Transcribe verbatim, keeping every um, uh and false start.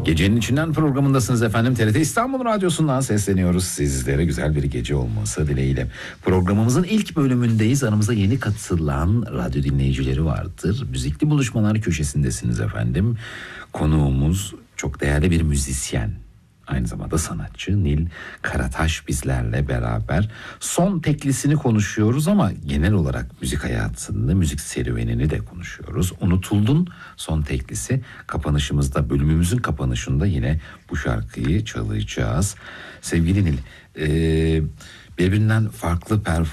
Gecenin içinden programındasınız efendim. T R T İstanbul Radyosu'ndan sesleniyoruz. Sizlere güzel bir gece olması dileğiyle. Programımızın ilk bölümündeyiz. Aramızda yeni katılan radyo dinleyicileri vardır. Müzikli buluşmalar köşesindesiniz efendim. Konuğumuz çok değerli bir müzisyen. Aynı zamanda sanatçı Nil Karataş bizlerle beraber. Son teklisini konuşuyoruz ama genel olarak müzik hayatını, müzik serüvenini de konuşuyoruz. Unutuldun son teklisi. Kapanışımızda, bölümümüzün kapanışında yine bu şarkıyı çalacağız. Sevgili Nil, e, birbirinden farklı performans